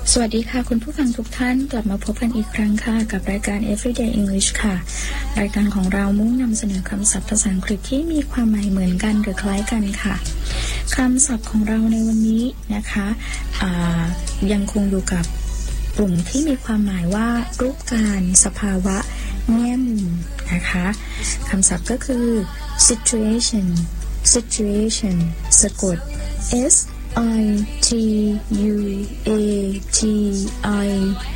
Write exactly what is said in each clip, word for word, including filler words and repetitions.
สวัสดีค่ะคุณผู้ฟังทุกท่านกลับมาพบกันอีกครั้งค่ะกับรายการ Everyday English ค่ะรายการของเรามุ่งนำเสนอคำศัพท์ภาษาอังกฤษที่มีความหมายเหมือนกันหรือคล้ายกันค่ะคำศัพท์ของเราในวันนี้นะคะยังคงอยู่กับกลุ่มที่มีความหมายว่ารูปการสภาวะแง่มุมนะคะคำศัพท์ก็คือ situation situation สะกด s I T U A T I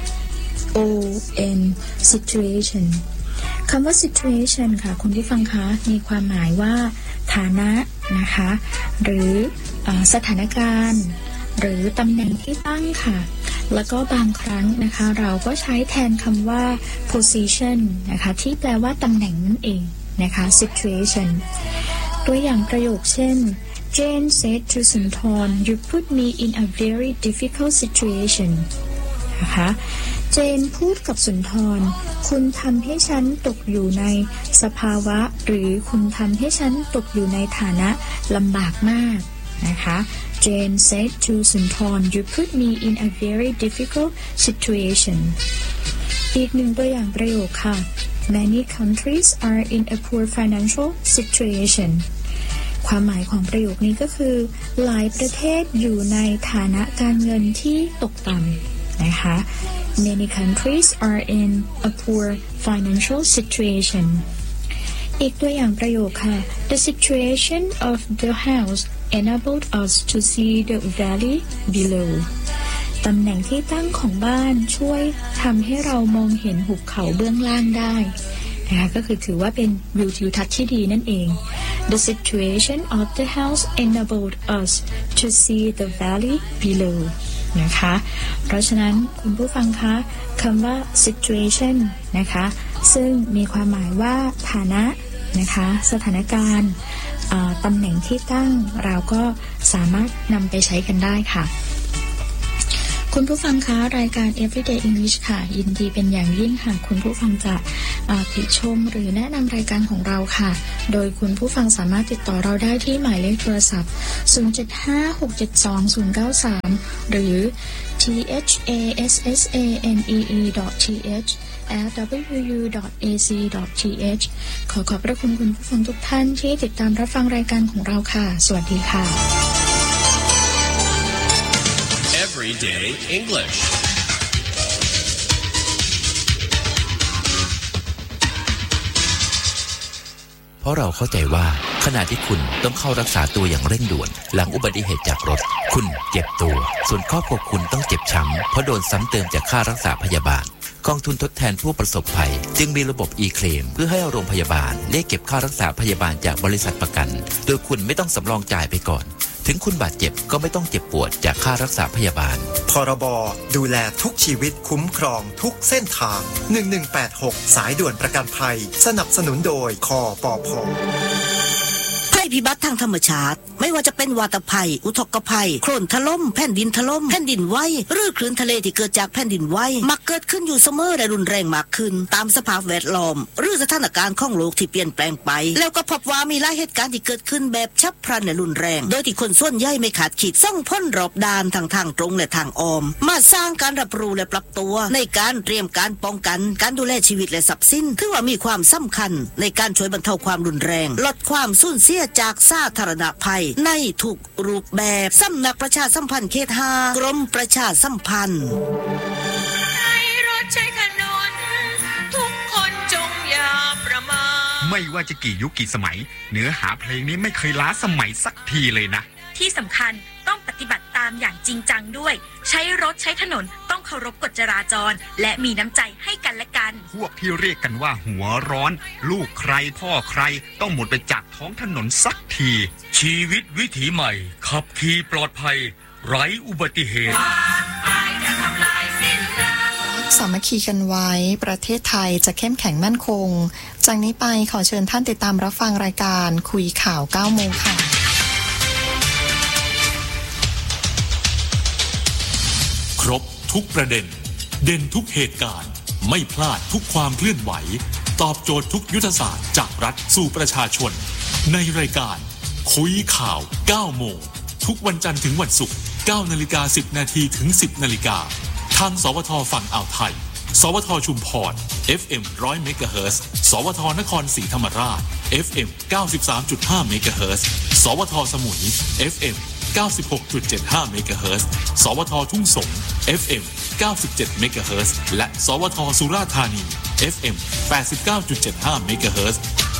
O N situation คำว่า situation ค่ะคุณผู้ฟังคะมีความหมายว่าฐานะนะคะหรือสถานการณ์หรือตำแหน่งที่ตั้งค่ะแล้วก็บางครั้งนะคะเราก็ใช้แทนคำว่า position นะคะที่แปลว่าตำแหน่งนั่นเองนะคะ situation ตัวอย่างประโยคเช่นJane said to Sunthorn, "You put me in a very difficult situation." นะคะเจนพูดกับสุนทรคุณทำให้ฉันตกอยู่ในสภาวะหรือคุณทำให้ฉันตกอยู่ในฐานะลำบากมากนะคะ Jane said to Sunthorn, "You put me in a very difficult situation." อีกหนึ่งตัวอย่างประโยคค่ะ Many countries are in a poor financial situationความหมายของประโยคนี้ก็คือหลายประเทศอยู่ในฐานะการเงินที่ตกต่ำนะคะ Many countries are in a poor financial situation อีกตัวอย่างประโยคค่ะ The situation of the house enabled us to see the valley below ตำแหน่งที่ตั้งของบ้านช่วยทำให้เรามองเห็นหุบเขาเบื้องล่างได้นะคะก็คือถือว่าเป็นวิวทิวทัศน์ที่ดีนั่นเอง The situation of the house enabled us to see the valley below นะคะเพราะฉะนั้นคุณผู้ฟังคะคำว่า situation นะคะซึ่งมีความหมายว่าฐานะนะคะสถานการณ์ตำแหน่งที่ตั้งเราก็สามารถนำไปใช้กันได้ค่ะคุณผู้ฟังคะรายการ Everyday English ค่ะยินดีเป็นอย่างยิ่งค่ะคุณผู้ฟังจะติชมหรือแนะนำรายการของเราค่ะโดยคุณผู้ฟังสามารถติดต่อเราได้ที่หมายเลขโทรศัพท์ศูนย์ เจ็ด ห้า หก เจ็ด สอง ศูนย์ เก้า สามหรือ ที เอช เอ เอส เอส เอ เอ็น อี อี ดอท ที เอช แอท ดับเบิลยู ยู ดอท เอ ซี ดอท ที เอช ขอขอบพระคุณคุณผู้ฟังทุกท่านที่ติดตามรับฟังรายการของเราค่ะสวัสดีค่ะ Everyday English เพราะเราเข้าใจว่าขณะที่คุณต้องเข้ารักษาตัวอย่างเร่งด่วนหลังอุบัติเหตุจากรถคุณเจ็บตัวส่วนครอบครัวคุณต้องเจ็บช้ำเพราะโดนซ้ำเติมจากค่ารักษาพยาบาลกองทุนทดแทนผู้ประสบภัยจึงมีระบบ e-claim เพื่อให้โรงพยาบาลเรียกเก็บค่ารักษาพยาบาลจากบริษัทประกันโดยคุณไม่ต้องสำรองจ่ายไปก่อนถึงคุณบาดเจ็บก็ไม่ต้องเจ็บปวดจากค่ารักษาพยาบาลพรบดูแลทุกชีวิตคุ้มครองทุกเส้นทางหนึ่งหนึ่งแปดหกสายด่วนประกันภัยสนับสนุนโดยคปภ. ภัยพิบัติทางธรรมชาติไม่ว่าจะเป็นวาตภัยอุทกภัยโคลนถล่มแผ่นดินถล่มแผ่นดินไหวหรือคลื่นทะเลที่เกิดจากแผ่นดินไหวมักเกิดขึ้นอยู่เสมอและรุนแรงมากขึ้นตามสภาพแวดล้อมหรือสถานการณ์ของโลกที่เปลี่ยนแปลงไปแล้วก็พบว่ามีหลายเหตุการณ์ที่เกิดขึ้นแบบฉับพลันและรุนแรงโดยที่คนส่วนใหญ่ไม่คาดคิดส่งผลรอบด้านทางทางตรงและทางอ้อมมาสร้างการรับรู้และปรับตัวในการเตรียมการป้องกันการดูแลชีวิตและทรัพย์สินถือว่ามีความสำคัญในการช่วยบรรเทาความรุนแรงลดความสูญเสียจากสาธารณภัยในทุกรูปแบบสำนักประชาสัมพันธ์เขตห้ากรมประชาสัมพันธ์ใช้รถใช้ถนนทุกคนจงอย่าประมาทไม่ว่าจะกี่ยุคกี่สมัยเนื้อหาเพลงนี้ไม่เคยล้าสมัยสักทีเลยนะที่สำคัญต้องปฏิบัติตามอย่างจริงจังด้วยใช้รถใช้ถนนต้องเคารพกฎจราจรและมีน้ำใจให้กันและกันพวกที่เรียกกันว่าหัวร้อนลูกใครพ่อใครต้องหมดไปจากท้องถนนสักทีชีวิตวิถีใหม่ขับขี่ปลอดภัยไร้อุบัติเหตุสามัคคีกันไว้ประเทศไทยจะเข้มแข็งมั่นคงจากนี้ไปขอเชิญท่านติดตามรับฟังรายการคุยข่าวเก้าโมงค่ะครบทุกประเด็นเด่นทุกเหตุการณ์ไม่พลาดทุกความเคลื่อนไหวตอบโจทย์ทุกยุทธศาสตร์จากรัฐสู่ประชาชนในรายการคุยข่าวเก้าโมงทุกวันจันทร์ถึงวันศุกร์ เก้านาฬิกาสิบนาทีถึงสิบนาฬิกาางสวทฝั่งอ่าวไทยสวทชุมพร เอฟ เอ็ม หนึ่งร้อย เมกะเฮิรตซ์สวทนครศรีธรรมราช เอฟ เอ็ม เก้าสิบสามจุดห้า เมกะเฮิรตซ์สวทสมุย เอฟ เอ็ม เก้าสิบหกจุดเจ็ดห้า เมกะเฮิรตซ์สวททุ่งสง เอฟ เอ็ม เก้าสิบเจ็ด เมกะเฮิรตซ์และสวทสุราษฎร์ธานี เอฟ เอ็ม แปดสิบเก้าจุดเจ็ดห้า เมกะเฮิรตซ์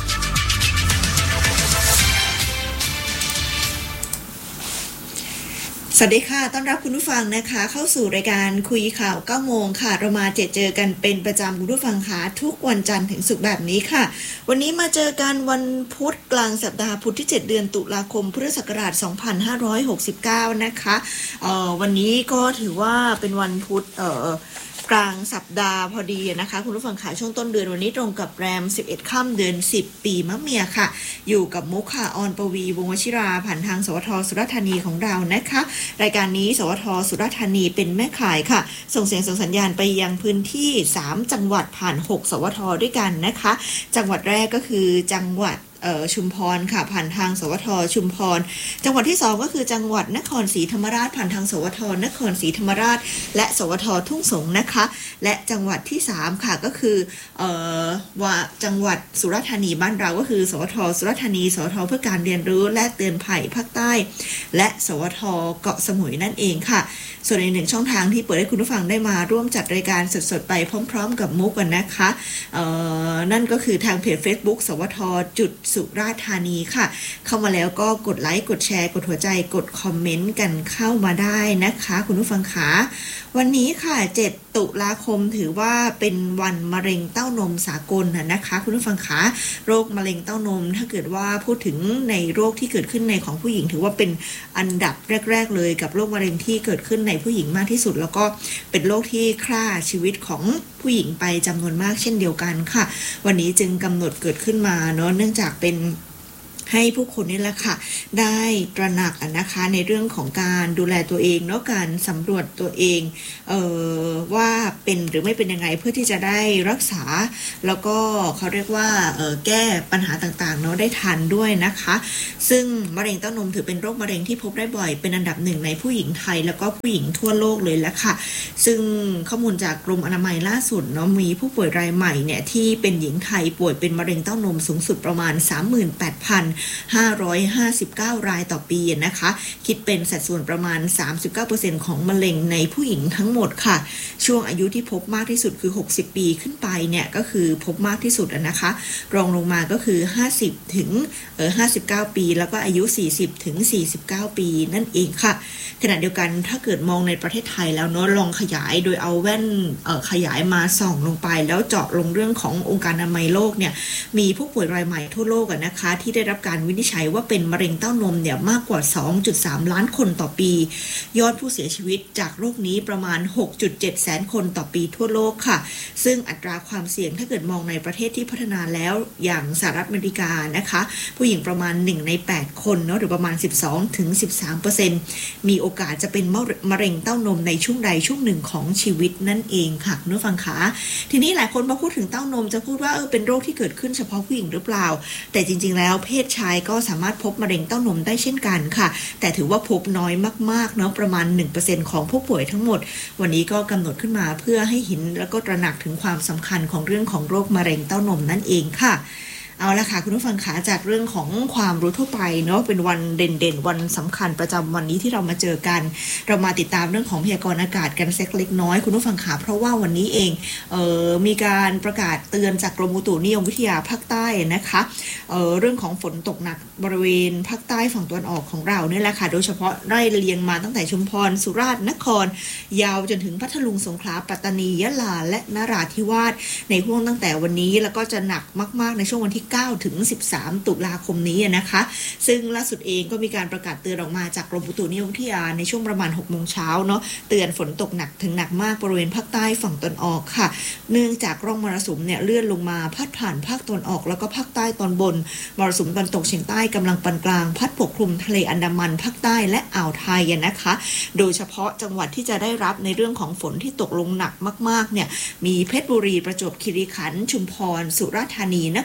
สวัสดีค่ะต้อนรับคุณผู้ฟังนะคะเข้าสู่รายการคุยข่าวเก้าโมงค่ะเรามาเจอเจอกันเป็นประจำคุณผู้ฟังค่ะทุกวันจันทร์ถึงศุกร์แบบนี้ค่ะวันนี้มาเจอกันวันพุธกลางสัปดาห์พุธที่เจ็ดเดือนตุลาคมพุทธศักราชสองพันห้าร้อยหกสิบเก้านะคะเอ่อวันนี้ก็ถือว่าเป็นวันพุธเอ่อกลางสัปดาห์พอดีนะคะคุณผู้ฟังค่ะช่วงต้นเดือนวันนี้ตรงกับแรมสิบเอ็ดค่ำเดือนสิบปีมะเมียค่ะอยู่กับมุกค่ะออนปวีวงศ์วชิราผ่านทางสวทสุราษฎร์ธานีของเรานะคะรายการนี้สวทสุราษฎร์ธานีเป็นแม่ข่ายค่ะส่งเสียงส่งสัญญาณไปยังพื้นที่สามจังหวัดผ่านหกสวทด้วยกันนะคะจังหวัดแรกก็คือจังหวัดชุมพรค่ะผ่านทางสวทชุมพรจังหวัดที่สองก็คือจังหวัดนครศรีธรรมราชผ่านทางสวทนครศรีธรรมราชและสวททุ่งสงนะคะและจังหวัดที่สามค่ะก็คือเอ่อว่าจังหวัดสุราษฎร์ธานีบ้านเราก็คือสวทสุราษฎร์ธานีสวทเพื่อการเรียนรู้และเตือนภัยภาคใต้และสวทเกาะสมุยนั่นเองค่ะส่วนอีกหนึ่งช่องทางที่เปิดให้คุณผู้ฟังได้มาร่วมจัดรายการสดๆไปพร้อมๆกับมุกกันนะคะเอ่อนั่นก็คือทางเพจ Facebook สวทจุดสุราษฎร์ธานีค่ะเข้ามาแล้วก็กดไลค์กดแชร์กดหัวใจกดคอมเมนต์กันเข้ามาได้นะคะคุณผู้ฟังขาวันนี้ค่ะเจ็ดตุลาคมถือว่าเป็นวันมะเร็งเต้านมสากลนะคะคุณผู้ฟังขาโรคมะเร็งเต้านมถ้าเกิดว่าพูดถึงในโรคที่เกิดขึ้นในของผู้หญิงถือว่าเป็นอันดับแรกๆเลยกับโรคมะเร็งที่เกิดขึ้นในผู้หญิงมากที่สุดแล้วก็เป็นโรคที่ฆ่าชีวิตของผู้หญิงไปจำนวนมากเช่นเดียวกันค่ะวันนี้จึงกำหนดเกิดขึ้นมาเนาะเนื่องจากเป็นให้ผู้คนนี่แหละค่ะได้ตระหนักนะคะในเรื่องของการดูแลตัวเองเนาะการสำรวจตัวเองเอ่อว่าเป็นหรือไม่เป็นยังไงเพื่อที่จะได้รักษาแล้วก็เขาเรียกว่าเอ่อแก้ปัญหาต่างๆเนาะได้ทันด้วยนะคะซึ่งมะเร็งเต้านมถือเป็นโรคมะเร็งที่พบได้บ่อยเป็นอันดับหนึ่งในผู้หญิงไทยแล้วก็ผู้หญิงทั่วโลกเลยแหละค่ะซึ่งข้อมูลจากกรมอนามัยล่าสุดเนาะมีผู้ป่วยรายใหม่เนี่ยที่เป็นหญิงไทยป่วยเป็นมะเร็งเต้านมสูงสุดประมาณ สามหมื่นแปดพันห้าร้อยห้าสิบเก้า รายต่อปีนะคะคิดเป็นสัดส่วนประมาณ สามสิบเก้าเปอร์เซ็นต์ ของมะเร็งในผู้หญิงทั้งหมดค่ะช่วงอายุที่พบมากที่สุดคือหกสิบปีขึ้นไปเนี่ยก็คือพบมากที่สุดนะคะรองลงมาก็คือห้าสิบถึงเอ่อห้าสิบเก้าปีแล้วก็อายุสี่สิบถึงสี่สิบเก้าปีนั่นเองค่ะขณะเดียวกันถ้าเกิดมองในประเทศไทยแล้วเนาะลองขยายโดยเอาแว่นเอ่อขยายมาส่องลงไปแล้วเจาะลงเรื่องขององค์การอนามัยโลกเนี่ยมีผู้ป่วยรายใหม่ทั่วโลกอ่ะนะคะที่ได้รับการวินิจฉัยว่าเป็นมะเร็งเต้านมเนี่ยมากกว่า สองจุดสาม ล้านคนต่อปียอดผู้เสียชีวิตจากโรคนี้ประมาณ หกจุดเจ็ด แสนคนต่อปีทั่วโลกค่ะซึ่งอัตราความเสี่ยงถ้าเกิดมองในประเทศที่พัฒนาแล้วอย่างสหรัฐอเมริกานะคะผู้หญิงประมาณหนึ่งในแปดคนเนาะหรือประมาณ สิบสองถึงสิบสามเปอร์เซ็นต์ มีโอกาสจะเป็นมะเร็งเต้านมในช่วงใดช่วงหนึ่งของชีวิตนั่นเองค่ะคุณผู้ฟังคะทีนี้หลายคนพอพูดถึงเต้านมจะพูดว่าเออเป็นโรคที่เกิดขึ้นเฉพาะผู้หญิงหรือเปล่าแต่จริงๆแล้วเพศชายก็สามารถพบมะเร็งเต้านมได้เช่นกันค่ะแต่ถือว่าพบน้อยมากๆเนาะประมาณ หนึ่งเปอร์เซ็นต์ ของผู้ป่วยทั้งหมดวันนี้ก็กำหนดขึ้นมาเพื่อให้เห็นแล้วก็ตระหนักถึงความสำคัญของเรื่องของโรคมะเร็งเต้านมนั่นเองค่ะเอาละค่ะคุณผู้ฟังขาจากเรื่องของความรู้ทั่วไปเนาะเป็นวันเด่นๆวันสำคัญประจำวันนี้ที่เรามาเจอกันเรามาติดตามเรื่องของพยากรณ์อากาศกันสักเล็กน้อยคุณผู้ฟังขาเพราะว่าวันนี้เองเอ่อมีการประกาศเตือนจากกรมอุตุนิยมวิทยาภาคใต้นะคะเอ่อเรื่องของฝนตกหนักบริเวณภาคใต้ฝั่งตะวันออกของเราเนี่ยแหละค่ะโดยเฉพาะไล่เรียงมาตั้งแต่ชุมพรสุราษฎร์นครยาวจนถึงพัทลุงสงขลาปัตตานียะลาและนราธิวาสในช่วงตั้งแต่วันนี้แล้วก็จะหนักมากๆในช่วงวันที่เก้าถึงสิบสามตุลาคมนี้นะคะซึ่งล่าสุดเองก็มีการประกาศเตือนออกมาจากกรมอุตุนิยมวิทยาในช่วงประมาณ หกโมงเช้าเนาะเตือนฝนตกหนักถึงหนักมากบริเวณภาคใต้ฝั่งตะวันออกค่ะเนื่องจากร่องมรสุมเนี่ยเลื่อนลงมาพัดผ่านภาคตะวันออกแล้วก็ภาคใต้ตอนบนมรสุมตะวันตกเฉียงใต้กำลังปานกลางพัดปกคลุมทะเลอันดามันภาคใต้และอ่าวไทยนะคะโดยเฉพาะจังหวัดที่จะได้รับในเรื่องของฝนที่ตกลงหนักมากๆเนี่ยมีเพชรบุรีประจวบคีรีขันธ์ชุมพรสุราษฎร์ธานีนครศรี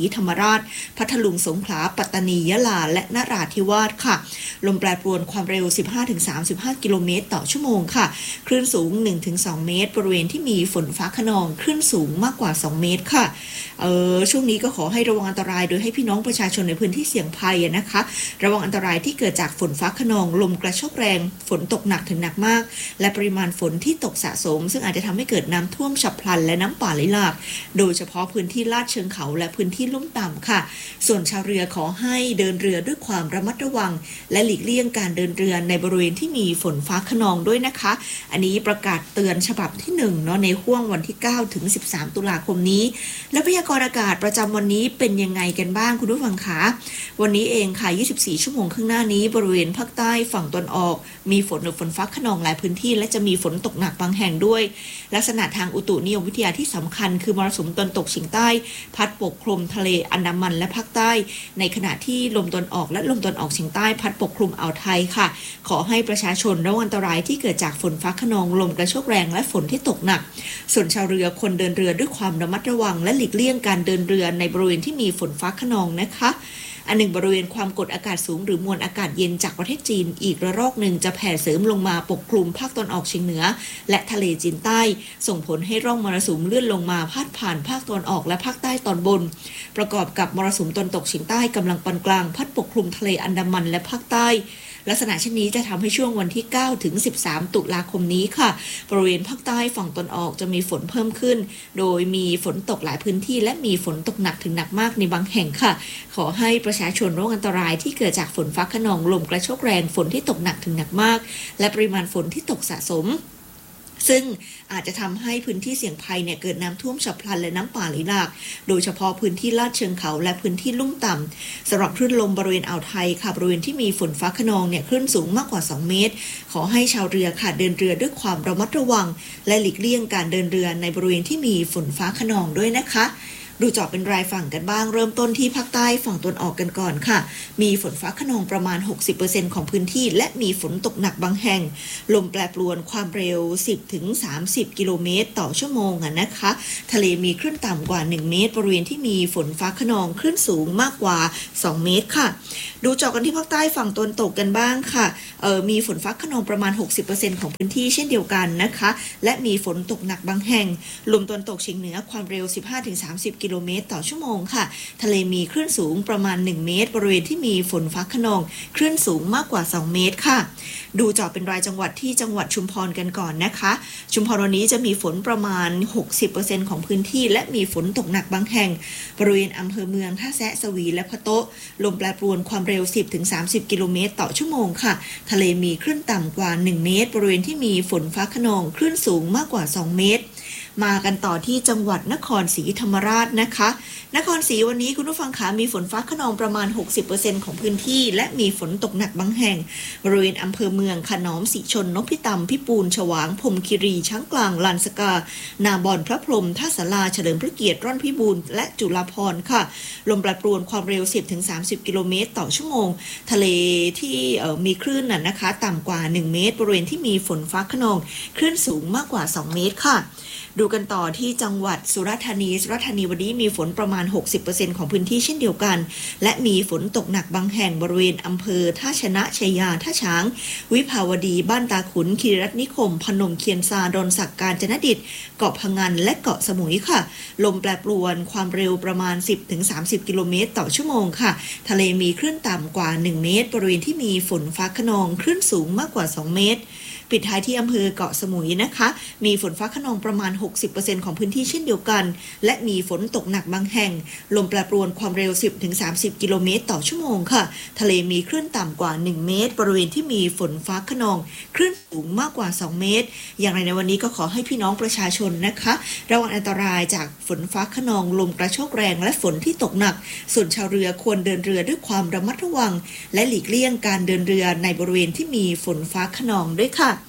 ธรรมราชพัทลุงสงขลาปัตตานียะลาและนราธิวาสค่ะลมแปรปรวนความเร็ว สิบห้าถึงสามสิบห้า กิโลเมตรต่อชั่วโมงค่ะคลื่นสูง หนึ่งถึงสอง เมตรบริเวณที่มีฝนฟ้าคะนองคลื่นสูงมากกว่าสองเมตรค่ะเออช่วงนี้ก็ขอให้ระวังอันตรายโดยให้พี่น้องประชาชนในพื้นที่เสี่ยงภัยนะคะระวังอันตรายที่เกิดจากฝนฟ้าคะนองลมกระโชกแรงฝนตกหนักถึงหนักมากและปริมาณฝนที่ตกสะสมซึ่งอาจจะทำให้เกิดน้ำท่วมฉับพลันและน้ำป่าไหลหลากโดยเฉพาะพื้นที่ลาดเชิงเขาและพื้นที่ลุ่มต่ำค่ะส่วนชาวเรือขอให้เดินเรือด้วยความระมัดระวังและหลีกเลี่ยงการเดินเรือในบริเวณที่มีฝนฟ้าคะนองด้วยนะคะอันนี้ประกาศเตือนฉบับที่หนึ่งเนาะในห้วงวันที่เก้าถึงสิบสามตุลาคมนี้และพยากรณ์อากาศประจำวันนี้เป็นยังไงกันบ้างคุณผู้ฟังคะวันนี้เองค่ะยี่สิบสี่ชั่วโมงข้างหน้านี้บริเวณภาคใต้ฝั่งตะวันออกมีฝนหรือฝนฟ้าคะนองหลายพื้นที่และจะมีฝนตกหนักบางแห่งด้วยลักษณะทางอุตุนิยมวิทยาที่สำคัญคือมรสุมตะวันตกเฉียงใต้พัดปกคลุมทะเลอันดามันและภาคใต้ในขณะที่ลมตะวันออกและลมตะวันออกเฉียงใต้พัดปกคลุมอ่าวไทยค่ะขอให้ประชาชนระวังอันตรายที่เกิดจากฝนฟ้าคะนองลมกระโชกแรงและฝนที่ตกหนักส่วนชาวเรือควรเดินเรือด้วยความระมัดระวังและหลีกเลี่ยงการเดินเรือในบริเวณที่มีฝนฟ้าคะนองนะคะอันหนึ่งบริเวณความกดอากาศสูงหรือมวลอากาศเย็นจากประเทศจีนอีกระลอกหนึ่งจะแผ่เสริมลงมาปกคลุมภาคตะวันออกเฉียงเหนือและทะเลจีนใต้ส่งผลให้ร่องมรสุมเลื่อนลงมาพาดผ่านภาคตะวันออกและภาคใต้ตอนบนประกอบกับมรสุมตะวันตกเฉียงใต้กำลังปานกลางพัดปกคลุมทะเลอันดามันและภาคใต้ลักษณะเช่นนี้จะทำให้ช่วงวันที่เก้าถึงสิบสามตุลาคมนี้ค่ะบริเวณภาคใต้ฝั่งตะวันออกจะมีฝนเพิ่มขึ้นโดยมีฝนตกหลายพื้นที่และมีฝนตกหนักถึงหนักมากในบางแห่งค่ะขอให้ประชาชนระวังอันตรายที่เกิดจากฝนฟ้าคะนองลมกระโชกแรงฝนที่ตกหนักถึงหนักมากและปริมาณฝนที่ตกสะสมซึ่งอาจจะทำให้พื้นที่เสี่ยงภัยเนี่ยเกิดน้ำท่วมฉับพลันและน้ำป่าไหลหลากโดยเฉพาะพื้นที่ลาดเชิงเขาและพื้นที่ลุ่มต่ำสำหรับคลื่นลมบริเวณอ่าวไทยค่ะบริเวณที่มีฝนฟ้าคะนองเนี่ยคลื่นสูงมากกว่าสองเมตรขอให้ชาวเรือค่ะเดินเรือด้วยความระมัดระวังและหลีกเลี่ยงการเดินเรือในบริเวณที่มีฝนฟ้าคะนองด้วยนะคะดูเจาะเป็นรายฝั่งกันบ้างเริ่มต้นที่ภาคใต้ฝั่งตะวันออกกันก่อนค่ะมีฝนฟ้าคะนองประมาณ หกสิบเปอร์เซ็นต์ ของพื้นที่และมีฝนตกหนักบางแห่งลมแปรปรวนความเร็ว สิบถึงสามสิบ กิโลเมตรต่อชั่วโมงอ่ะนะคะทะเลมีคลื่นต่ำกว่าหนึ่งเมตรบริเวณที่มีฝนฟ้าคะนองคลื่นสูงมากกว่าสองเมตรค่ะดูเจาะกันที่ภาคใต้ฝั่งตะวันตกกันบ้างค่ะเอ่อมีฝนฟ้าคะนองประมาณ หกสิบเปอร์เซ็นต์ ของพื้นที่เช่นเดียวกันนะคะและมีฝนตกหนักบางแห่งลมตะวันตกเฉียงเหนือความเร็ว สิบห้าถึงสามสิบ กิโลเมตรต่อชั่วโมงค่ะทะเลมีคลื่นสูงประมาณหนึ่งเมตรบริเวณที่มีฝนฟ้าคะนองคลื่นสูงมากกว่าสองเมตรค่ะดูเจาะเป็นรายจังหวัดที่จังหวัดชุมพรกันก่อนนะคะชุมพรวันนี้จะมีฝนประมาณ หกสิบเปอร์เซ็นต์ ของพื้นที่และมีฝนตกหนักบางแห่งบริเวณอำเภอเมืองท่าแซะสวีและพะโต๊ะลมแปรปรวนความเร็ว สิบถึงสามสิบ กิโลเมตรต่อชั่วโมงค่ะทะเลมีคลื่นต่ำกว่าหนึ่งเมตรบริเวณที่มีฝนฟ้าคะนองคลื่นสูงมากกว่าสองเมตรมากันต่อที่จังหวัดนครศรีธรรมราชนะคะนครศรีวันนี้คุณผู้ฟังคะมีฝนฟ้าคะนองประมาณ หกสิบเปอร์เซ็นต์ ของพื้นที่และมีฝนตกหนักบางแห่งบริเวณอำเภอเมืองขนอมศรีชนนพิตำพิปูนฉวางพรหมคีรีช้างกลางลานสกานาบอนพระพรหมท่าสาราเฉลิมพระเกียรติร่อนพิบูลและจุฬาภรณ์ค่ะลมแปรปรวนความเร็ว สิบถึงสามสิบ กิโลเมตรต่อชั่วโมงทะเลที่มีคลื่นน่ะนะคะต่ำกว่าหนึ่งเมตรบริเวณที่มีฝนฟ้าคะนองคลื่นสูงมากกว่าสองเมตรค่ะดูกันต่อที่จังหวัดสุราษฎร์ธานีสุราษฎร์ธานีวันนี้มีฝนประมาณ หกสิบเปอร์เซ็นต์ ของพื้นที่เช่นเดียวกันและมีฝนตกหนักบางแห่งบริเวณอำเภอท่าชนะชัยยาท่าช้างวิภาวดีบ้านตาขุนคีรีรัตน์นิคมพนมเคียนซาดอนสักกาญจนดิษฐ์เกาะพะงันและเกาะสมุยค่ะลมแปรปรวนความเร็วประมาณ สิบถึงสามสิบ กิโลเมตรต่อชั่วโมงค่ะทะเลมีคลื่นต่ำกว่าหนึ่งเมตรบริเวณที่มีฝนฟ้าคะนองคลื่นสูงมากกว่าสองเมตรปิดท้ายที่อำเภอเกาะสมุยนะคะมีฝนฟ้าคะนองประมาณ หกสิบเปอร์เซ็นต์ ของพื้นที่เช่นเดียวกันและมีฝนตกหนักบางแห่งลมแปรปรวนความเร็ว สิบถึงสามสิบ กิโลเมตรต่อชั่วโมงค่ะทะเลมีคลื่นต่ำกว่าหนึ่งเมตรบริเวณที่มีฝนฟ้าคะนองคลื่นสูงมากกว่าสองเมตรอย่างไรในวันนี้ก็ขอให้พี่น้องประชาชนนะคะระวังอันตรายจากฝนฟ้าคะนองลมกระโชกแรงและฝนที่ตกหนักส่วนชาวเรือควรเดินเรือด้วยความระมัดระวังและหลีกเลี่ยงการเดินเรือในบริเวณที่มีฝนฟ้าคะนองด้วยค่ะ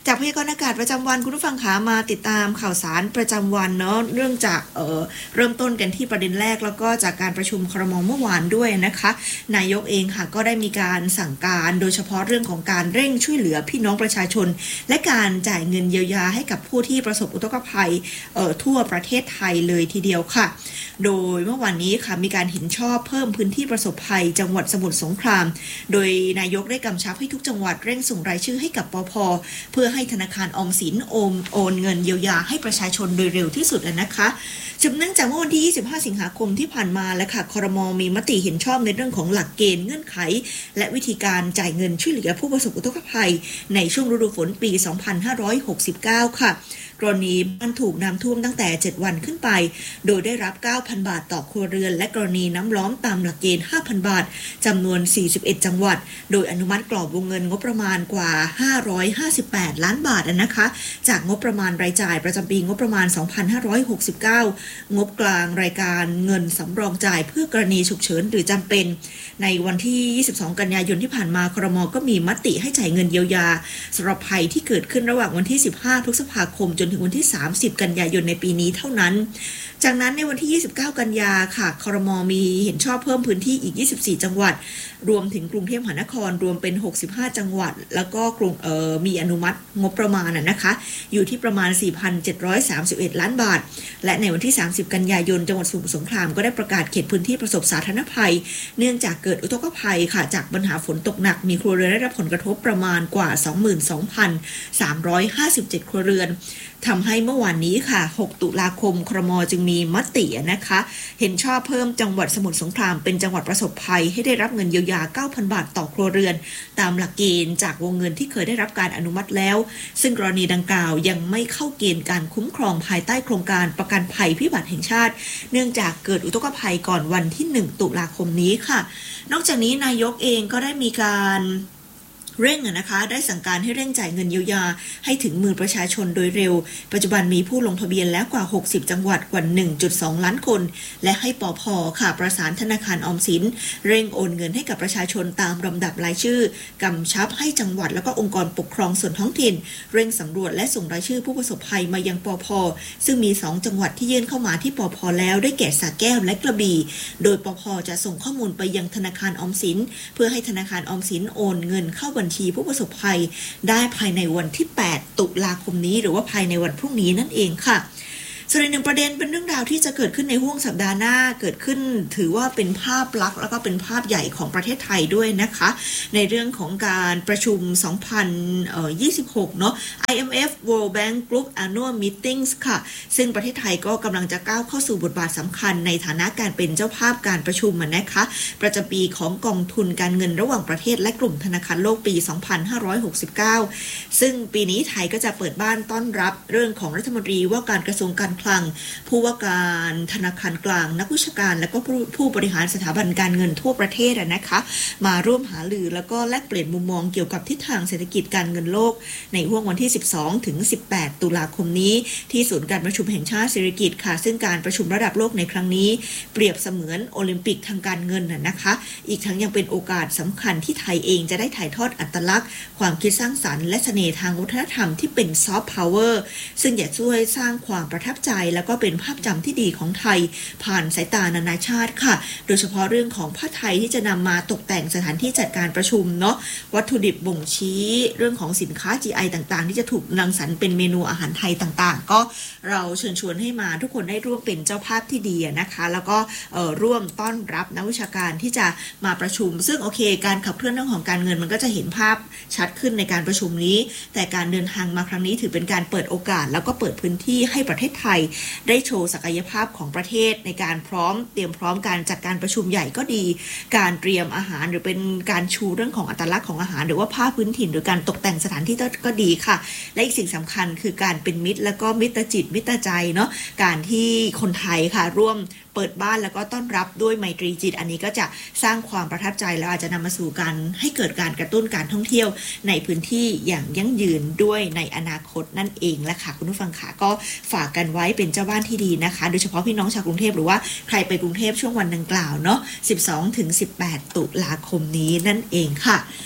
จากพยากรณ์อากาศประจำวันคุณผู้ฟังขามาติดตามข่าวสารประจำวันเนาะเรื่องจากเอ่อเริ่มต้นกันที่ประเด็นแรกแล้วก็จากการประชุมครม.เมื่อวานด้วยนะคะนายกเองค่ะก็ได้มีการสั่งการโดยเฉพาะเรื่องของการเร่งช่วยเหลือพี่น้องประชาชนและการจ่ายเงินเยียวยาให้กับผู้ที่ประสบอุทกภัยเอ่อทั่วประเทศไทยเลยทีเดียวค่ะโดยเมื่อวานนี้ค่ะมีการเห็นชอบเพิ่มพื้นที่ประสบภัยจังหวัดสมุทรสงครามโดยนายกได้กำชับให้ทุกจังหวัดเร่งส่งรายชื่อให้กับปภ.เพื่อให้ธนาคารออมสินโอนโอนเงินเยียวยาให้ประชาชนโดยเร็วที่สุดนะคะสืบเนื่องจากเมื่อวันที่ยี่สิบห้าสิงหาคมที่ผ่านมาแล้วค่ะครม.มีมติเห็นชอบในเรื่องของหลักเกณฑ์เงื่อนไขและวิธีการจ่ายเงินช่วยเหลือผู้ประสบอุทกภัยในช่วงฤดูฝนปีสองพันห้าร้อยหกสิบเก้าค่ะกรณีบ้านถูกน้ำท่วมตั้งแต่เจ็ดวันขึ้นไปโดยได้รับ เก้าพัน บาทต่อครัวเรือนและกรณีน้ำล้อมตามหลักเกณฑ์ ห้าพัน บาทจำนวนสี่สิบเอ็ดจังหวัดโดยอนุมัติกรอบวงเงินงบประมาณกว่าห้าร้อยห้าสิบแปดล้านบาทนะคะจากงบประมาณรายจ่ายประจำปีงบประมาณสองพันห้าร้อยหกสิบเก้างบกลางรายการเงินสำรองจ่ายเพื่อกรณีฉุกเฉินหรือจำเป็นในวันที่ยี่สิบสองกันยายนที่ผ่านมาครม.ก็มีมติให้จ่ายเงินเยียวยาสำหรับภัยที่เกิดขึ้นระหว่างวันที่สิบห้าพฤษภาคมจนถึงวันที่สามสิบกันยายนในปีนี้เท่านั้นจากนั้นในวันที่ยี่สิบเก้ากันยาค่ะครม.มีเห็นชอบเพิ่มพื้นที่อีกยี่สิบสี่จังหวัดรวมถึงกรุงเทพมหานครรวมเป็นหกสิบห้าจังหวัดแล้วก็กรุงเอ่อมีอนุมัติงบประมาณน่ะนะคะอยู่ที่ประมาณ สี่พันเจ็ดร้อยสามสิบเอ็ดล้านบาทและในวันที่สามสิบกันยายนจังหวัดสมุทรสงครามก็ได้ประกาศเขตพื้นที่ประสบสาธารณภัยเนื่องจากเกิดอุทกภัยค่ะจากปัญหาฝนตกหนักมีครัวเรือนได้รับผลกระทบประมาณกว่า สองหมื่นสองพันสามร้อยห้าสิบเจ็ด ครัวเรือนทำให้เมื่อวานนี้ค่ะหกตุลาคมครม.จึงมีมตินะคะเห็นชอบเพิ่มจังหวัดสมุทรสงครามเป็นจังหวัดประสบภัยให้ได้รับเงินเยียวยา เก้าพัน บาทต่อครัวเรือนตามหลักเกณฑ์จากวงเงินที่เคยได้รับการอนุมัติแล้วซึ่งกรณีดังกล่าวยังไม่เข้าเกณฑ์การคุ้มครองภายใต้โครงการประกันภัยพิบัติแห่งชาติเนื่องจากเกิดอุทกภัยก่อนวันที่หนึ่งตุลาคมนี้ค่ะนอกจากนี้นายกเองก็ได้มีการเร่งนะคะได้สั่งการให้เร่งจ่ายเงินเยียวยาให้ถึงมือประชาชนโดยเร็วปัจจุบันมีผู้ลงทะเบียนแล้วกว่าหกสิบจังหวัดกว่า หนึ่งจุดสอง ล้านคนและให้ปภ.ค่ะประสานธนาคารออมสินเร่งโอนเงินให้กับประชาชนตามลำดับรายชื่อกำชับให้จังหวัดแล้วก็องค์กรปกครองส่วนท้องถิ่นเร่งสำรวจและส่งรายชื่อผู้ประสบภัยมายังปภ.ซึ่งมีสองจังหวัดที่ยื่นเข้ามาที่ปภ.แล้วได้แก่สระแก้วและกระบี่โดยปภ.จะส่งข้อมูลไปยังธนาคารออมสินเพื่อให้ธนาคารออมสินโอนเงินเข้าบัญชีผู้ประสบภัยได้ภายในวันที่แปดตุลาคมนี้หรือว่าภายในวันพรุ่งนี้นั่นเองค่ะส่วนอีกหนึ่งประเด็นเป็นเรื่องราวที่จะเกิดขึ้นในห้วงสัปดาห์หน้าเกิดขึ้นถือว่าเป็นภาพลักษณ์แล้วก็เป็นภาพใหญ่ของประเทศไทยด้วยนะคะในเรื่องของการประชุมสองพันยี่สิบหกเนาะ ไอ เอ็ม เอฟ World Bank Group Annual Meetings ค่ะซึ่งประเทศไทยก็กำลังจะก้าวเข้าสู่บทบาทสำคัญในฐานะการเป็นเจ้าภาพการประชุมนะคะประจำปีของกองทุนการเงินระหว่างประเทศและกลุ่มธนาคารโลกปีสองพันห้าร้อยหกสิบเก้าซึ่งปีนี้ไทยก็จะเปิดบ้านต้อนรับเรื่องของรัฐมนตรีว่าการกระทรวงการคลังผู้ว่าการธนาคารกลางนักวิชาการและก็ผู้บริหารสถาบันการเงินทั่วประเทศนะคะมาร่วมหารือแล้วก็แลกเปลี่ยนมุมมองเกี่ยวกับทิศทางเศรษฐกิจการเงินโลกในห้วงวันที่สิบสองถึงสิบแปดตุลาคมนี้ที่ศูนย์การประชุมแห่งชาติเศรษฐกิจค่ะซึ่งการประชุมระดับโลกในครั้งนี้เปรียบเสมือนโอลิมปิกทางการเงินนะคะอีกทั้งยังเป็นโอกาสสำคัญที่ไทยเองจะได้ถ่ายทอดอัตลักษณ์ความคิดสร้างสรรค์และเสน่ห์ทางวัฒนธรรมที่เป็นซอฟต์พาวเวอร์ซึ่งจะช่วยสร้างความประทับใจแล้วก็เป็นภาพจำที่ดีของไทยผ่านสายตานานาชาติค่ะโดยเฉพาะเรื่องของผ้าไทยที่จะนำมาตกแต่งสถานที่จัดการประชุมเนาะวัตถุดิบบ่งชี้เรื่องของสินค้า จี ไอ ต่างๆที่จะถูกรังสรรค์เป็นเมนูอาหารไทยต่างๆก็เราเชิญชวนให้มาทุกคนได้ร่วมเป็นเจ้าภาพที่ดีนะคะแล้วก็ร่วมต้อนรับนักวิชาการที่จะมาประชุมซึ่งโอเคการขับเคลื่อนเรื่องของการเงินมันก็จะเห็นภาพชัดขึ้นในการประชุมนี้แต่การเดินทางมาครั้งนี้ถือเป็นการเปิดโอกาสแล้วก็เปิดพื้นที่ให้ประเทศไทยได้โชว์ศักยภาพของประเทศในการพร้อมเตรียมพร้อมการจัดการประชุมใหญ่ก็ดีการเตรียมอาหารหรือเป็นการชูเรื่องของอัตลักษณ์ของอาหารหรือว่าผ้าพื้นถิ่นหรือการตกแต่งสถานที่ก็ดีค่ะและอีกสิ่งสำคัญคือการเป็นมิตรแล้วก็มิตรจิตมิตรใจเนาะการที่คนไทยค่ะร่วมเปิดบ้านแล้วก็ต้อนรับด้วยไมตรีจิตอันนี้ก็จะสร้างความประทับใจแล้วอาจจะนำมาสู่การให้เกิดการกระตุ้นการท่องเที่ยวในพื้นที่อย่างยั่งยืนด้วยในอนาคตนั่นเองแหละค่ะคุณผู้ฟังค่ะก็ฝากกันไว้เป็นเจ้าบ้านที่ดีนะคะโดยเฉพาะพี่น้องชาวกรุงเทพหรือว่าใครไปกรุงเทพช่วงวันดังกล่าวเนาะ สิบสองถึงสิบแปด ตุลาคมนี้นั่นเองค่ะ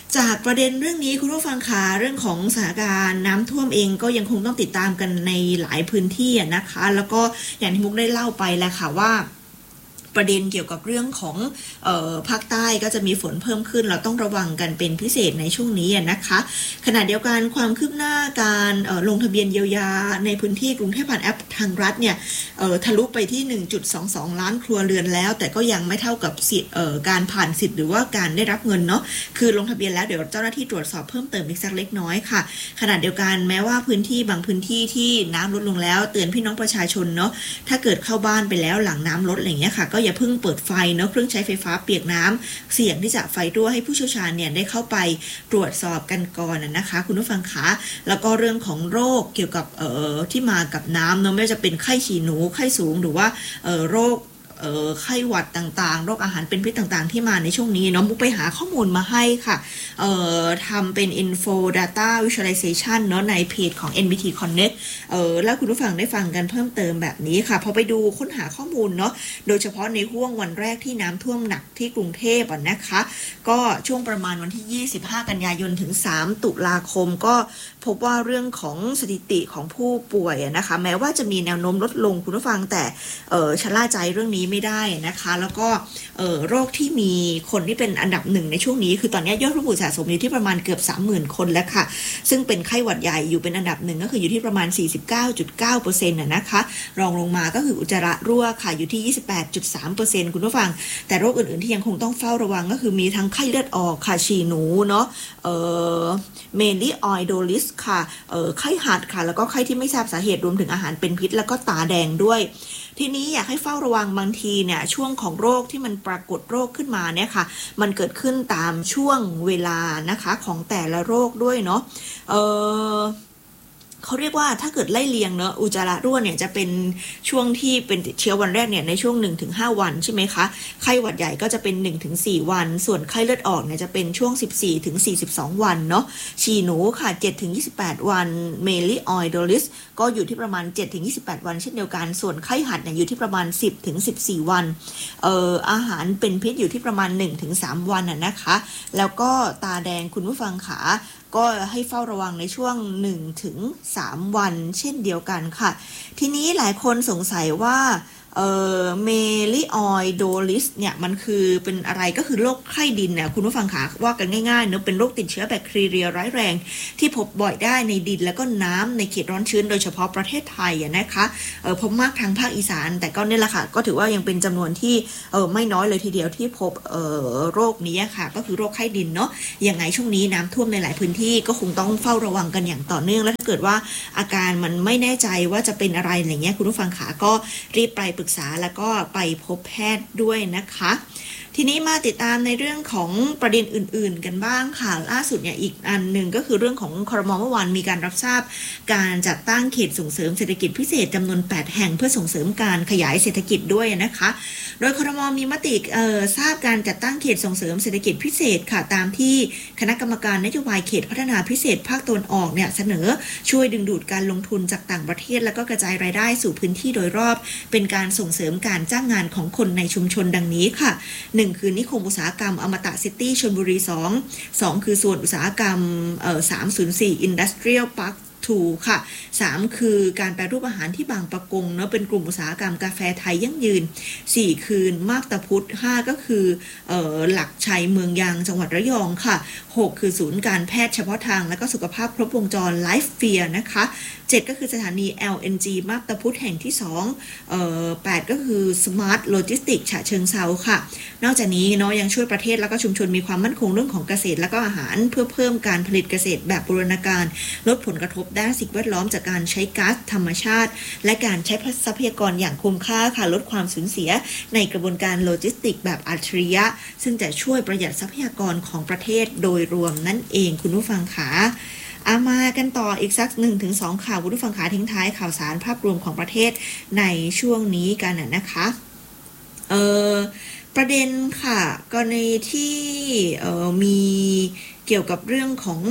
จากประเด็นเรื่องนี้คุณผู้ฟังคะเรื่องของสถานการณ์น้ำท่วมเองก็ยังคงต้องติดตามกันในหลายพื้นที่นะคะแล้วก็อย่างที่มุกได้เล่าไปแล้วค่ะว่าประเด็นเกี่ยวกับเรื่องของเอ่อภาคใต้ก็จะมีฝนเพิ่มขึ้นเราต้องระวังกันเป็นพิเศษในช่วงนี้นะคะขณะเดียวกันความคืบหน้าการเอ่อลงทะเบียนเยียวยาในพื้นที่กรุงเทพผ่านแอปทางรัฐเนี่ยเอ่อทะลุไปที่ หนึ่งจุดสองสอง ล้านครัวเรือนแล้วแต่ก็ยังไม่เท่ากับสิทธิ์เอ่อการผ่านสิทธิ์หรือว่าการได้รับเงินเนาะคือลงทะเบียนแล้วเดี๋ยวเจ้าหน้าที่ตรวจสอบเพิ่มเติมอีกสักเล็กน้อยค่ะขณะเดียวกันแม้ว่าพื้นที่บางพื้นที่ที่น้ำลดลงแล้วเตือนพี่น้องประชาชนเนาะถ้าเกิดเข้าบ้านไปแล้วหลังน้ำลดอะไรอย่างเงี้ยค่ะก็อย่าเพิ่งเปิดไฟเนาะเครื่องใช้ไฟฟ้าเปียกน้ำเสี่ยงที่จะไฟรั่วให้ผู้เชี่ยวชาญเนี่ยได้เข้าไปตรวจสอบกันก่อนนะคะคุณผู้ฟังคะแล้วก็เรื่องของโรคเกี่ยวกับเอ่อที่มากับน้ำเนาะไม่ว่าจะเป็นไข้ฉี่หนูไข้สูงหรือว่าเอ่อโรคเอ่อไข้หวัดต่างๆโรคอาหารเป็นพิษต่างๆที่มาในช่วงนี้เนาะมุกไปหาข้อมูลมาให้ค่ะเอ่อทำเป็น info data visualization เนาะในเพจของ เอ็น บี ที Connect เอ่อแล้วคุณผู้ฟังได้ฟังกันเพิ่มเติมแบบนี้ค่ะพอไปดูค้นหาข้อมูลเนาะโดยเฉพาะในห่วงวันแรกที่น้ำท่วมหนักที่กรุงเทพอ่ะนะคะก็ช่วงประมาณวันที่ยี่สิบห้ากันยายนถึงสามตุลาคมก็พบว่าเรื่องของสถิติของผู้ป่วยนะคะแม้ว่าจะมีแนวโน้มลดลงคุณผู้ฟังแต่เอ่อชะล่าใจเรื่องนี้ไม่ได้นะคะแล้วก็เอ่อโรคที่มีคนที่เป็นอันดับหนึ่งในช่วงนี้คือตอนนี้ยอดผู้ป่วยสะสมอยู่ที่ประมาณเกือบ สามหมื่น คนแล้วค่ะซึ่งเป็นไข้หวัดใหญ่อยู่เป็นอันดับหนึ่งก็คืออยู่ที่ประมาณ สี่สิบเก้าจุดเก้าเปอร์เซ็นต์ น่ะนะคะรองลงมาก็คืออุจจาระรั่วค่ะอยู่ที่ ยี่สิบแปดจุดสามเปอร์เซ็นต์ คุณผู้ฟังแต่โรคอื่นๆที่ยังคงต้องเฝ้าระวังก็คือมีทั้งไข้เลือดออกค่ะฉี่หนูเนาะเอ่อเมลี่ออยโดลิสค่ะเอ่อไข้หัดค่ะแล้วก็ไข้ที่ไม่ทราบสาเหตุรวมถึงอาหารเป็นพิษแล้วก็ตาแดงด้วยทีนี้อยากให้เฝ้าระวังบางทีเนี่ยช่วงของโรคที่มันปรากฏโรคขึ้นมาเนี่ยค่ะมันเกิดขึ้นตามช่วงเวลานะคะของแต่ละโรคด้วยเนาะเอ่อเขาเรียกว่าถ้าเกิดไล่เลียงเนอะอุจจาระรั่วเนี่ยจะเป็นช่วงที่เป็นติดเชื้อวันแรกเนี่ยในช่วง หนึ่งถึงห้า วันใช่ไหมคะไข้หวัดใหญ่ก็จะเป็น หนึ่งถึงสี่ วันส่วนไข้เลือดออกเนี่ยจะเป็นช่วง สิบสี่ถึงสี่สิบสอง วันเนาะฉี่หนูค่ะ เจ็ดถึงยี่สิบแปด วันเมลี่ออยโดลิสก็อยู่ที่ประมาณ เจ็ดถึงยี่สิบแปด วันเช่นเดียวกันส่วนไข้หัดเนี่ยอยู่ที่ประมาณ สิบถึงสิบสี่ วันเอ่ออาหารเป็นพิษอยู่ที่ประมาณ หนึ่งถึงสาม วันน่ะนะคะแล้วก็ตาแดงคุณผู้ฟังขาก็ให้เฝ้าระวังในช่วง หนึ่งถึงสาม วันเช่นเดียวกันค่ะทีนี้หลายคนสงสัยว่าเอ่อเมลิออยโดลิสเนี่ยมันคือเป็นอะไรก็คือโรคไข้ดินเนี่ยคุณผู้ฟังขาว่ากันง่ายๆเนอะเป็นโรคติดเชื้อแบคทีเรียร้ายแรงที่พบบ่อยได้ในดินแล้วก็น้ำในเขตร้อนชื้นโดยเฉพาะประเทศไทยนะคะเอ่อพบมากทางภาคอีสานแต่ก็เนี่ยแหละค่ะก็ถือว่ายังเป็นจำนวนที่เอ่อไม่น้อยเลยทีเดียวที่พบเอ่อโรคนี้ค่ะก็คือโรคไข้ดินเนาะยังไงช่วงนี้น้ำท่วมในหลายพื้นที่ก็คงต้องเฝ้าระวังกันอย่างต่อเนื่องและถ้าเกิดว่าอาการมันไม่แน่ใจว่าจะเป็นอะไรอะไรเงี้ยคุณผู้ฟังขาก็รีบไปปรึกษาแล้วก็ไปพบแพทย์ด้วยนะคะทีนี้มาติดตามในเรื่องของประเด็นอื่นๆกันบ้างค่ะล่าสุดเนี่ยอีกอันหนึ่งก็คือเรื่องของครม.เมื่อวานมีการรับทราบการจัดตั้งเขตส่งเสริมเศรษฐกิจพิเศษจำนวนแปดแห่งเพื่อส่งเสริมการขยายเศรษฐกิจด้วยนะคะโดยครม.มีมติเอ่อทราบการจัดตั้งเขตส่งเสริมเศรษฐกิจพิเศษค่ะตามที่คณะกรรมการนโยบายเขตพัฒนาพิเศษภาคตะวันออกเนี่ยเสนอช่วยดึงดูดการลงทุนจากต่างประเทศแล้วก็กระจายรายได้สู่พื้นที่โดยรอบเป็นการส่งเสริมการจ้างงานของคนในชุมชนดังนี้ค่ะหนึ่งคือนิคมอุตสาหกรรมอมตะซิตี้ชลบุรีสอง สองคือส่วนอุตสาหกรรมเอ่อสามศูนย์สี่ Industrial Parkทูค่ะสามคือการแปรรูปอาหารที่บางปะกงเนาะเป็นกลุ่มอุตสาหกรรมกาแฟไทยยั่งยืนสี่คือมาบตาพุธห้าก็คือเอ่อหลักชัยเมืองยางจังหวัดระยองค่ะหกคือศูนย์การแพทย์เฉพาะทางและก็สุขภาพครบวงจรไลฟ์เฟียร์นะคะเจ็ดก็คือสถานี แอล เอ็น จี มาบตาพุธแห่งที่สองเอ่อแปดก็คือ Smart Logistics ฉะเชิงเทราค่ะนอกจากนี้เนาะยังช่วยประเทศแล้วก็ชุมชนมีความมั่นคงเรื่องของเกษตรและก็อาหารเพื่อเพิ่มการผลิตเกษตรแบบบูรณาการลดผลกระทบด้านสิ่งแวดล้อมจากการใช้ก๊าซธรรมชาติและการใช้ทรัพยากรอย่างคุ้มค่าค่ะลดความสูญเสียในกระบวนการโลจิสติกแบบอัจฉริยะซึ่งจะช่วยประหยัดทรัพยากรของประเทศโดยรวมนั่นเองคุณผู้ฟังค่ะอามากันต่ออีกสัก หนึ่งถึงสอง ข่าวคุณผู้ฟังขาทิ้งท้ายข่าวสารภาพรวมของประเทศในช่วงนี้กันนะคะเอ่อประเด็นค่ะกรณีที่เอ่อมีเกี่ยวกับเรื่องของ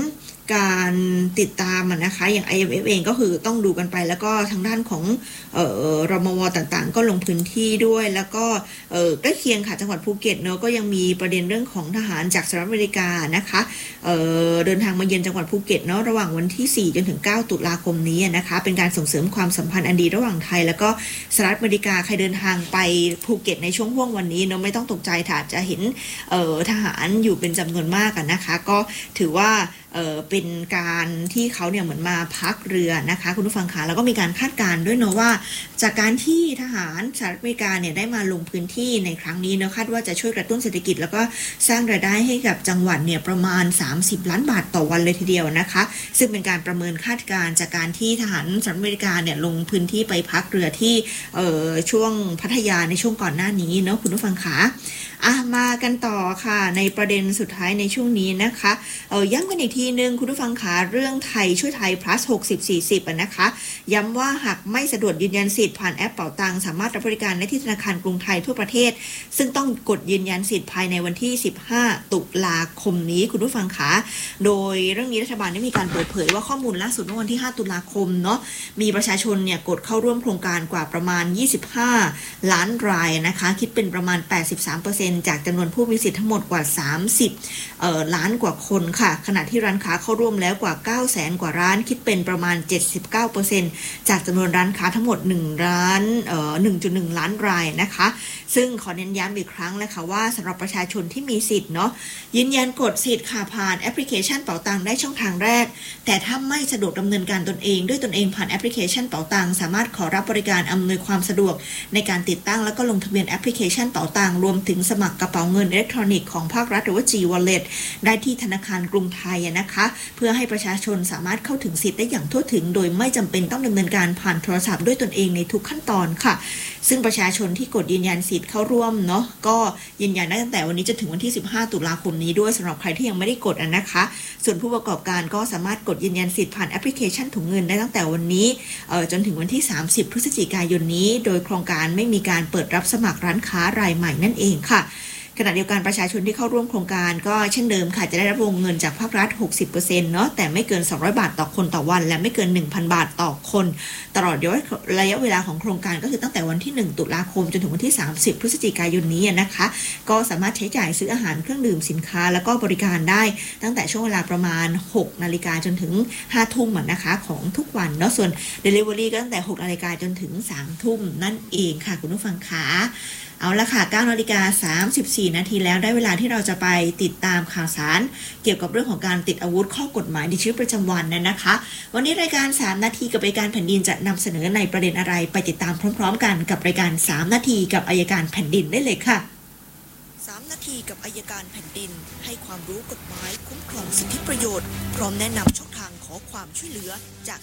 การติดตามนะคะอย่าง ไอ เอ็ม เอฟ เองก็คือต้องดูกันไปแล้วก็ทางด้านของเอ่อรมวต่างๆก็ลงพื้นที่ด้วยแล้วก็เอ่อใกล้เคียงค่ะจังหวัดภูเก็ตเนอะก็ยังมีประเด็นเรื่องของทหารจากสหรัฐอเมริกานะคะเอ่อเดินทางมาเยือนจังหวัดภูเก็ตเนาะระหว่างวันที่สี่จนถึงเก้าตุลาคมนี้นะคะเป็นการส่งเสริมความสัมพันธ์อันดีระหว่างไทยแล้วก็สหรัฐอเมริกาใครเดินทางไปภูเก็ตในช่วงห่วงวันนี้เนาะไม่ต้องตกใจถ้าจะเห็นเอ่อทหารอยู่เป็นจำนวนมากกันนะคะก็ถือว่าเอ่อเป็นการที่เขาเนี่ยเหมือนมาพักเรือนะคะคุณผู้ฟังคะแล้วก็มีการคาดการณ์ด้วยเนาะว่าจากการที่ทหารสหรัฐอเมริกาเนี่ยได้มาลงพื้นที่ในครั้งนี้เนาะคาดว่าจะช่วยกระตุ้นเศรษฐกิจแล้วก็สร้างรายได้ให้กับจังหวัดเนี่ยประมาณสามสิบล้านบาทต่อวันเลยทีเดียวนะคะซึ่งเป็นการประเมินคาดการณ์จากการที่ทหารสหรัฐอเมริกาเนี่ยลงพื้นที่ไปพักเรือที่เอ่อช่วงพัทยาในช่วงก่อนหน้านี้เนาะคุณผู้ฟังคะอ่ะมากันต่อค่ะในประเด็นสุดท้ายในช่วงนี้นะคะเอ่อย้ำกันอีกทีนึงคุณผู้ฟังคะเรื่องไทยช่วยไทย plus หกสิบ สี่สิบอ่ะนะคะย้ำว่าหากไม่สะดวกยืนยันสิทธิ์ผ่านแอปเป๋าตังสามารถรับบริการได้ที่ธนาคารกรุงไทยทั่วประเทศซึ่งต้องกดยืนยันสิทธิ์ภายในวันที่สิบห้าตุลาคมนี้คุณผู้ฟังคะโดยเรื่องนี้รัฐบาลได้มีการเปิดเผยว่าข้อมูลล่าสุดเมื่อวันที่ห้าตุลาคมเนาะมีประชาชนเนี่ยกดเข้าร่วมโครงการกว่าประมาณยี่สิบห้าล้านรายนะคะคิดเป็นประมาณ แปดสิบสามเปอร์เซ็นต์ จากจำนวนผู้มีสิทธิ์ทั้งหมดกว่าสามสิบเอ่อล้านกว่าคนค่ะขณะที่ร้านค้าเข้าร่วมแล้วกว่าเก้าแสนกว่าร้านคิดเป็นประมาณ เจ็ดสิบเก้าเปอร์เซ็นต์ จากจำนวนร้านค้าทั้งหมดหนึ่งล้านเอ่อ หนึ่งจุดหนึ่ง ล้านรายนะคะซึ่งขอเน้นย้ำอีกครั้งเลยค่ะว่าสำหรับประชาชนที่มีสิทธิ์เนาะยืนยันกดสิทธิ์ค่ะผ่านแอปพลิเคชันเป๋าตังได้ช่องทางแรกแต่ถ้าไม่สะดวกดำเนินการตนเองด้วยตนเองผ่านแอปพลิเคชันเป๋าตังสามารถขอรับบริการอำนวยความสะดวกในการติดตั้งแล้วก็ลงทะเบียนแอปพลิเคชันเป๋าตังรวมถึงสมัครกระเป๋าเงินอิเล็กทรอนิกส์ของภาครัฐหรือว่า G-Wallet ได้ที่ธนาคารกรุงไทยนะคะเพื่อให้ประชาชนสามารถเข้าถึงสิทธิ์ได้อย่างทั่วถึงโดยไม่จำเป็นต้องดำเนินการผ่านโทรศัพท์ด้วยตนเองในทุกขั้นตอนค่ะซึ่งประชาชนที่กดยืนยันสิทธิ์เข้าร่วมเนาะก็ยืนยันได้ตั้งแต่วันนี้จนถึงวันที่สิบห้าตุลาคมนี้ด้วยสำหรับใครที่ยังไม่ได้กดนะคะส่วนผู้ประกอบการก็สามารถกดยืนยันสิทธิ์ผ่านแอปพลิเคชันถุงเงินได้ตั้งแต่วันนี้เอ่อจนถึงวันที่สามสิบพฤศจิกายนนี้โดยโครงการไม่มีการเปิดรับสมัครร้านค้ารายใหม่นั่นเองค่ะขณะเดียวกันประชาชนที่เข้าร่วมโครงการก็เช่นเดิมค่ะจะได้รับวงเงินจากภาครัฐ หกสิบเปอร์เซ็นต์ เนาะแต่ไม่เกินสองร้อยบาทต่อคนต่อวันและไม่เกิน หนึ่งพัน บาทต่อคนตลอดระยะเวลาของโครงการก็คือตั้งแต่วันที่หนึ่งตุลาคมจนถึงวันที่สามสิบพฤศจิกายนนี้นะคะก็สามารถใช้จ่ายซื้ออาหารเครื่องดื่มสินค้าแล้วก็บริการได้ตั้งแต่ช่วงเวลาประมาณหกนาฬิกาจนถึงห้าทุ่มนะคะของทุกวันเนาะส่วน Delivery ก็ตั้งแต่หกนาฬิกาจนถึงสามทุ่มนั่นเองค่ะคุณผู้ฟังคะเอาละค่ะ เก้านาฬิกาสามสิบสี่นาทีแล้วได้เวลาที่เราจะไปติดตามข่าวสารเกี่ยวกับเรื่องของการติดอาวุธข้อกฎหมายในชีวิตประจำวันนั้นนะคะวันนี้รายการสามนาทีกับรายการแผ่นดินจะนำเสนอในประเด็นอะไรไปติดตามพร้อมๆกันกับรายการสามนาทีกับอัยการแผ่นดินได้เลยค่ะสามนาทีกับอัยการแผ่นดินให้ความรู้กฎหมายคุ้มครองสิทธิประโยชน์พร้อมแนะนำช่องทางขอความช่วยเหลือจาก